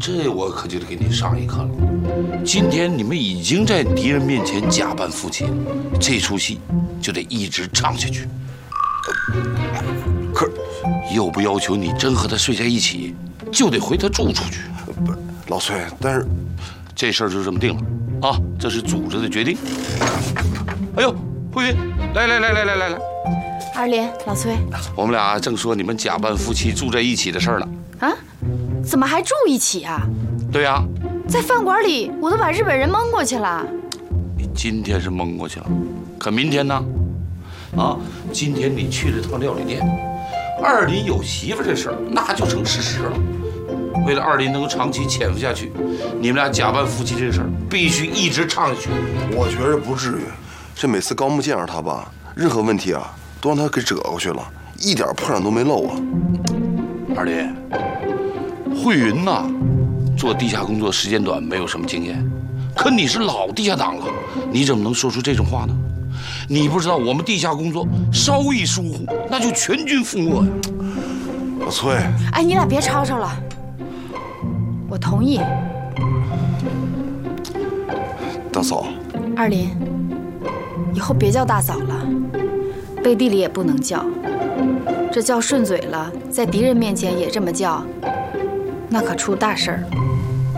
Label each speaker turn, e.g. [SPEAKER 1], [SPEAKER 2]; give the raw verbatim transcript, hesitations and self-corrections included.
[SPEAKER 1] 这我可就得给你上一课了。今天你们已经在敌人面前假扮夫妻，这出戏就得一直唱下去。可又不要求你真和他睡在一起，就得回他住出去。
[SPEAKER 2] 不是，老崔，但是
[SPEAKER 1] 这事儿就这么定了啊，这是组织的决定。哎呦，慧云，来来来来来来来，
[SPEAKER 3] 二林，老崔，
[SPEAKER 1] 我们俩正说你们假扮夫妻住在一起的事儿呢。
[SPEAKER 3] 啊，怎么还住一起啊？
[SPEAKER 1] 对呀、啊，
[SPEAKER 3] 在饭馆里我都把日本人蒙过去了。
[SPEAKER 1] 你今天是蒙过去了，可明天呢？啊，今天你去了趟料理店，二林有媳妇这事儿那就成事实了。为了二林能够长期潜伏下去，你们俩假扮夫妻这事儿必须一直唱下去。
[SPEAKER 2] 我觉着不至于，这每次高木见着他吧，任何问题啊都让他给遮过去了，一点破绽都没露啊。
[SPEAKER 1] 二林，慧云呐，做地下工作时间短，没有什么经验，可你是老地下党了，你怎么能说出这种话呢？你不知道我们地下工作稍一疏忽，那就全军覆没呀！
[SPEAKER 2] 老崔，
[SPEAKER 3] 哎，你俩别吵吵了，我同意。
[SPEAKER 2] 大嫂，
[SPEAKER 3] 二林，以后别叫大嫂了，背地里也不能叫，这叫顺嘴了，在敌人面前也这么叫，那可出大事儿。